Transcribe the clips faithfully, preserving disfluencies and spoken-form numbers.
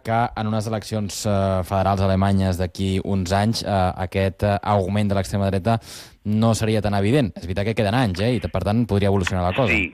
que en unes eleccions uh, federals alemanyes d'aquí uns anys uh, aquest uh, augment de l'extrema dreta no seria tan evident. És veritat que queden anys, eh? I per tant podria evolucionar la cosa. Sí.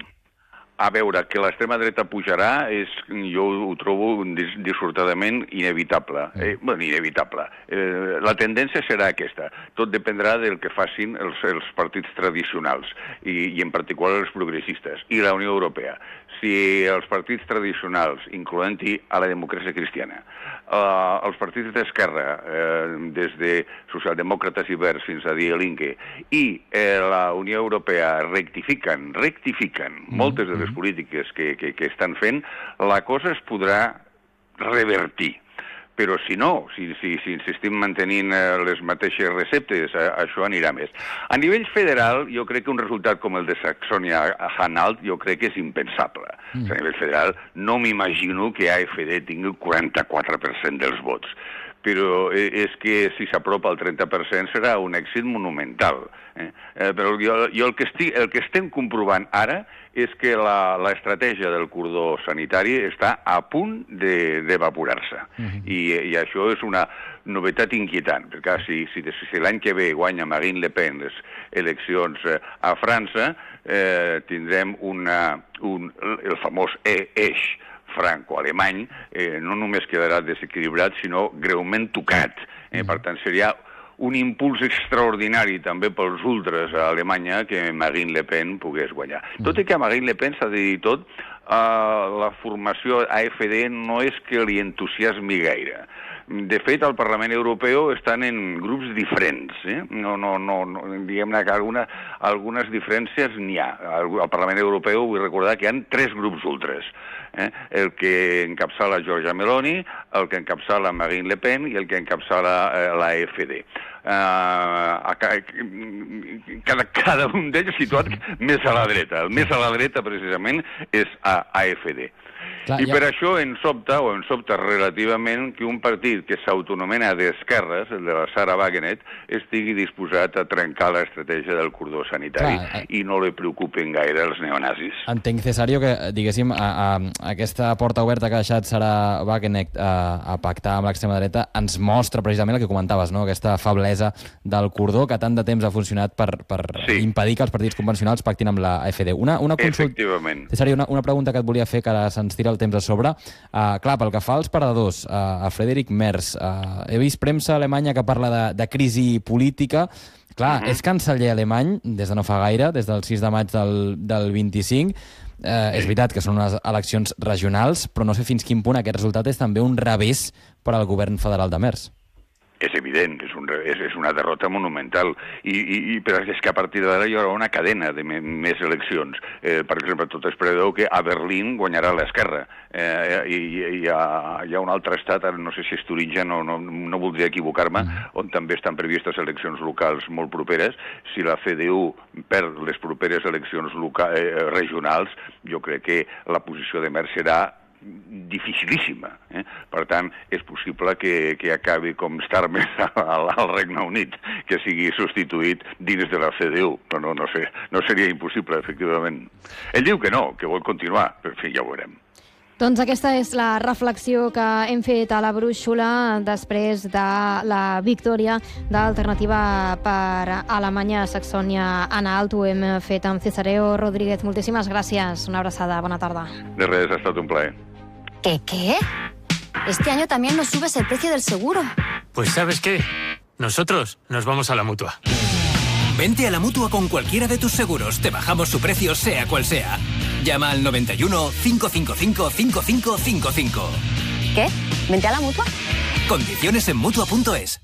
A veure, que l'extrema dreta pujarà, és, jo ho trobo dis dissortadament inevitable. Eh, bueno, inevitable. Eh, la tendència serà aquesta. Tot dependrà del que facin els, els partits tradicionals, i, i en particular els progressistes, i la Unió Europea. Si els partits tradicionals, incloent-hi a la democràcia cristiana, eh, els partits d'esquerra, eh, des de socialdemòcrates i verds fins a Die Linke, i eh, la Unió Europea rectifiquen, rectifiquen mm. moltes de les polítiques que, que, que estan fent, la cosa es podrà revertir. Però si no, si, si, si insistim mantenint les mateixes receptes, això anirà més. A nivell federal, jo crec que un resultat com el de Saxònia-Anhalt jo crec que és impensable. Mm. A nivell federal no m'imagino que A F D tingui el quaranta-quatre per cent dels vots. Però és que si s'apropa al trenta per cent serà un èxit monumental. Eh? Eh, però jo, jo el, que estic, el que estem comprovant ara és que l'estratègia del cordó sanitari està a punt d'evaporar-se. Uh-huh. I, I això és una novetat inquietant, perquè si, si, si l'any que ve guanya Marine Le Pen les eleccions a França, eh, tindrem una, un, el famós eix franco-alemany, eh, no només quedarà desequilibrat, sinó greument tocat. Eh? Per tant, seria un impuls extraordinari també pels ultres a Alemanya que Marine Le Pen pogués guanyar. Tot i que a Marine Le Pen s'ha de dir tot, eh, la formació A F D no és que li entusiasmi gaire. De fet, al Parlament Europeu estan en grups diferents. Eh? No, no, no, no, diguem-ne que alguna, algunes diferències n'hi ha. Al, al Parlament Europeu vull recordar que hi ha tres grups ultres. Eh? El que encapçala Giorgia Meloni, el que encapçala Marine Le Pen i el que encapçala eh, l'A F D. Uh, cada, cada un d'ells situat més a la dreta. El més a la dreta, precisament, és A F D. Clar, I ja... per això en sobta, o en sobta relativament, que un partit que s'autonomena d'esquerres, el de la Sarah Wagenknecht, estigui disposat a trencar l'estratègia del cordó sanitari. Clar, i no li preocupen gaire els neonazis. Entenc, Cesario, que, diguéssim, a, a, a aquesta porta oberta que ha deixat Sarah Wagenknecht a, a pactar amb l'extrema dreta ens mostra precisament el que comentaves, no? Aquesta feblesa del cordó que tant de temps ha funcionat per, per sí. impedir que els partits convencionals pactin amb la A F D. Una, una consult... Efectivament. Cesario, una, una pregunta que et volia fer, que ara se'ns tira el temps a sobre. Uh, clar, pel que fa als paradors, uh, a Friedrich Merz, uh, he vist premsa alemanya que parla de, de crisi política. Clar, uh-huh. és canceller alemany des de no fa gaire, des del sis de maig del, del vint-i-cinc. Uh, és veritat que són unes eleccions regionals, però no sé fins quin punt aquest resultat és també un revés per al govern federal de Merz. És evident, és, un, és, és una derrota monumental, I, i, i, però és que a partir d'ara hi haurà una cadena de me, més eleccions. Eh, per exemple, tot es preveu que a Berlín guanyarà l'esquerra, eh, i, i hi, ha, hi ha un altre estat, ara no sé si és Turingia, no, no, no voldria equivocar-me, on també estan previstes eleccions locals molt properes. Si la C D U perd les properes eleccions loca, eh, regionals, jo crec que la posició de Merz serà dificilíssima. Eh? Per tant, és possible que, que acabi com Starmer al, al Regne Unit, que sigui substituït dins de la C D U. Però no, no sé, no seria impossible, efectivament. Ell diu que no, que vol continuar, però en fi, ja ho veurem. Doncs aquesta és la reflexió que hem fet a la brúixola després de la victòria d'Alternativa per Alemanya, Saxònia-Anhalt. Ho hem fet amb Cesareo Rodríguez. Moltíssimes gràcies. Una abraçada. Bona tarda. De res, ha estat un plaer. ¿Qué, qué? Este año también nos subes el precio del seguro. Pues ¿sabes qué? Nosotros nos vamos a la Mutua. Vente a la Mutua con cualquiera de tus seguros. Te bajamos su precio, sea cual sea. Llama al noventa y uno, cinco cinco cinco, cinco cinco cinco cinco. ¿Qué? ¿Vente a la Mutua? Condiciones en Mutua punto es.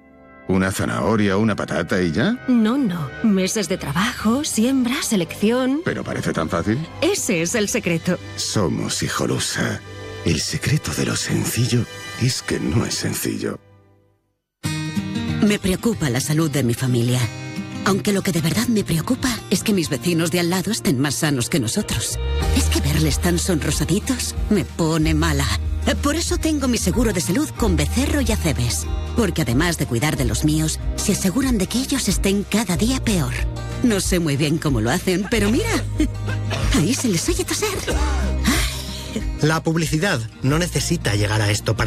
¿Una zanahoria, una patata y ya? No, no. Meses de trabajo, siembra, selección... ¿Pero parece tan fácil? Ese es el secreto. Somos Hijolusa. El secreto de lo sencillo es que no es sencillo. Me preocupa la salud de mi familia. Aunque lo que de verdad me preocupa es que mis vecinos de al lado estén más sanos que nosotros. Es que verles tan sonrosaditos me pone mala. Por eso tengo mi seguro de salud con Becerro y Acebes. Porque además de cuidar de los míos, se aseguran de que ellos estén cada día peor. No sé muy bien cómo lo hacen, pero mira, ahí se les oye toser. La publicidad no necesita llegar a esto para